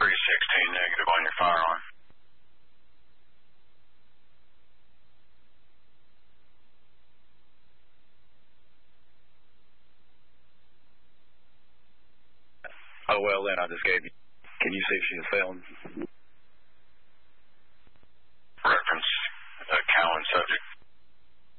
316 negative on your firearm. Oh, well, then I just gave you. Can you see if she's a felon?